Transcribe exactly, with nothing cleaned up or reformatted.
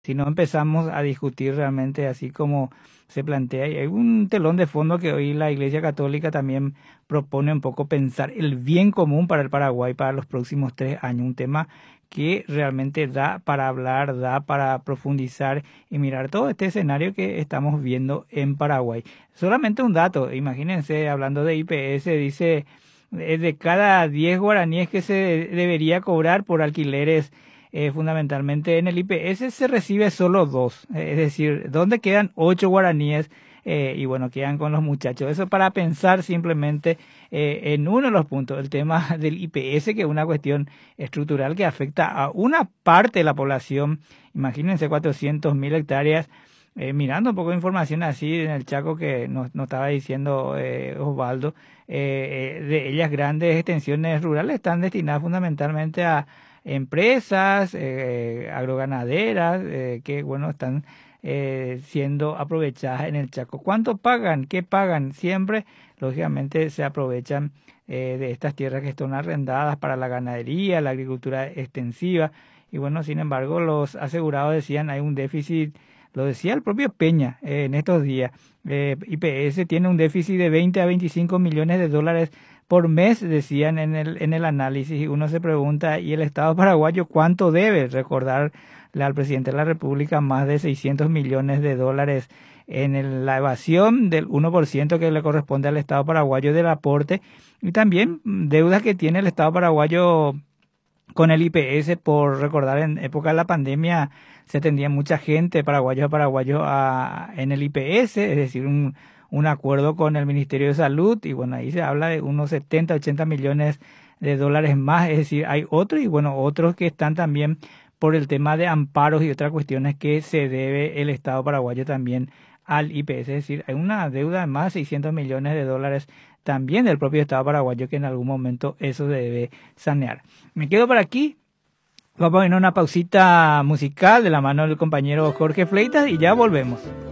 Si no empezamos a discutir realmente así como se plantea, y hay un telón de fondo que hoy la Iglesia Católica también propone un poco pensar el bien común para el Paraguay para los próximos tres años, un tema que realmente da para hablar, da para profundizar y mirar todo este escenario que estamos viendo en Paraguay. Solamente un dato, imagínense, hablando de I P S, dice, eh, de cada diez guaraníes que se debería cobrar por alquileres, eh, fundamentalmente en el I P S se recibe solo dos, eh, es decir, ¿dónde quedan ocho guaraníes? Eh, y bueno, quedan con los muchachos. Eso para pensar simplemente eh, en uno de los puntos, el tema del I P S, que es una cuestión estructural que afecta a una parte de la población. Imagínense cuatrocientos mil hectáreas. Eh, mirando un poco de información así en el Chaco que nos, nos estaba diciendo eh, Osvaldo, eh, eh, de ellas grandes extensiones rurales están destinadas fundamentalmente a empresas eh, agroganaderas eh, que bueno están eh, siendo aprovechadas en el Chaco. ¿Cuánto pagan? ¿Qué pagan? Siempre, lógicamente, se aprovechan eh, de estas tierras que están arrendadas para la ganadería, la agricultura extensiva. Y bueno, sin embargo, los asegurados decían hay un déficit, lo decía el propio Peña eh, en estos días. Eh, I P S tiene un déficit de veinte a veinticinco millones de dólares por mes, decían en el, en el análisis, y uno se pregunta, ¿y el Estado paraguayo cuánto debe? Recordarle al presidente de la República más de seiscientos millones de dólares en el- la evasión del uno por ciento que le corresponde al Estado paraguayo del aporte, y también mm, deudas que tiene el Estado paraguayo con el I P S. Por recordar, en época de la pandemia se atendía mucha gente, paraguayos a paraguayos, a, en el I P S, es decir, un, un acuerdo con el Ministerio de Salud, y bueno, ahí se habla de unos setenta, ochenta millones de dólares más, es decir, hay otros, y bueno, otros que están también por el tema de amparos y otras cuestiones que se debe el Estado paraguayo también al I P S, es decir, hay una deuda de más de seiscientos millones de dólares también del propio Estado paraguayo que en algún momento eso se debe sanear. Me quedo por aquí. Vamos a ir a una pausita musical de la mano del compañero Jorge Fleitas y ya volvemos.